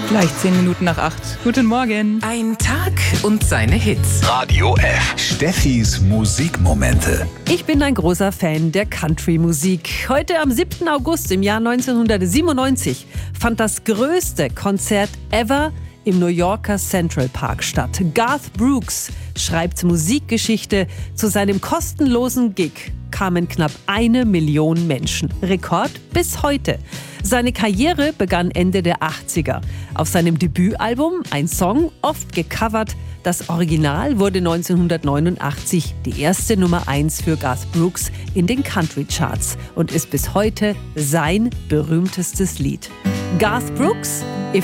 Gleich 10 Minuten nach 8. Guten Morgen. Ein Tag und seine Hits. Radio F. Steffis Musikmomente. Ich bin ein großer Fan der Country-Musik. Heute am 7. August im Jahr 1997 fand das größte Konzert ever im New Yorker Central Park statt. Garth Brooks schreibt Musikgeschichte. Zu seinem kostenlosen Gig kamen knapp 1 Million Menschen. Rekord bis heute. Seine Karriere begann Ende der 80er. Auf seinem Debütalbum ein Song, oft gecovert. Das Original wurde 1989 die erste Nummer 1 für Garth Brooks in den Country Charts und ist bis heute sein berühmtestes Lied. Garth Brooks, If